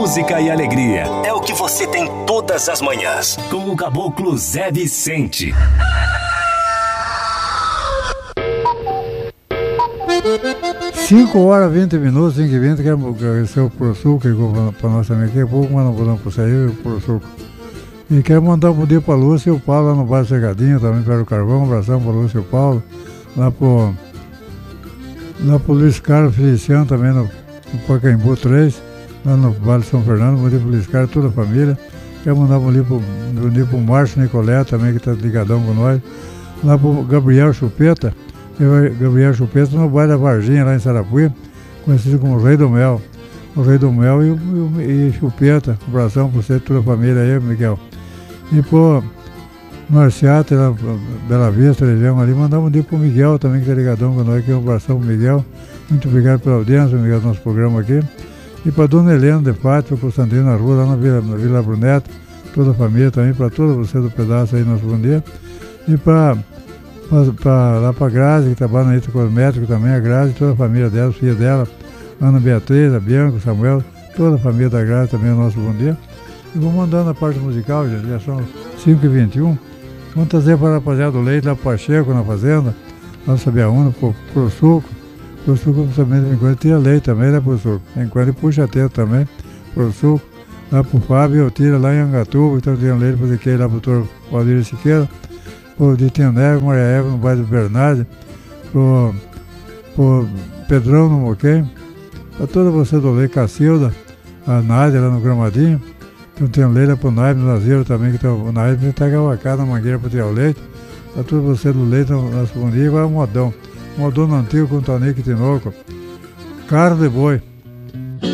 música e alegria. É o que você tem todas as manhãs. Com o Caboclo Zé Vicente. Cinco horas, 20 minutos, 5h20, quero agradecer o Puro que ligou para nós também aqui a pouco, mas não podemos por sair, o Puro. E quero mandar um bom dia para Lúcia e o Paulo lá no bairro Cegadinho, também para o Carvão, um abração para Lúcia e o Paulo, lá pro Luiz Carlos Feliciano, também no Pacaembu 3, lá no Vale de São Fernando, bom dia para o Luiz Carlos, toda a família. Quero mandar um bom dia para o Márcio Nicolé também, que está ligadão com nós, lá para o Gabriel Chupeta no bairro da Varginha, lá em Sarapuí, conhecido como o Rei do Mel. O Rei do Mel e Chupeta, um abração para você, toda a família aí, Miguel. E por Marciata, Bela Vista, região ali, mandar um dia para o Miguel também, que está ligadão com nós aqui, um abração para o Miguel. Muito obrigado pela audiência, Miguel, do nosso programa aqui. E para a Dona Helena de Fátima, para o Sandrino na rua, lá na Vila Bruneto, toda a família também, para todos vocês do pedaço aí, nosso bom dia. E lá para a Grazi, que trabalha na Ita Cosmético também, a Grazi, toda a família dela, filha dela, Ana Beatriz, a Bianca, o Samuel, toda a família da Grazi também, o nosso bom dia. E vou mandando a parte musical, gente, já são 5h21. Vamos trazer para a rapaziada do Leite, lá para o Pacheco, na fazenda, lá no Sabiaúna, para o Suco. O Suco também, de enquanto, tira leite também, né, para o Suco. Enquanto ele puxa teto também, para o Suco. Lá para o Fábio, eu tiro lá em Angatuba, então tira leite para o Ziquei, lá para o Dr. Valdir Siqueira. Para o Ditinho Neves, Maria Eva, no bairro do Bernardo. Para o Pedrão, no Moquém. Para toda você do Leite, Cacilda, a Nádia, lá no Gramadinho. Então tem o leite para o Naib, no Azeiro também, que o Naib está cavacado na mangueira para tirar o leite. Para toda você do Leite, nosso bom dia. Agora o Modão. Modão no antigo, com o Tonico e Tinoco. Carro de boi.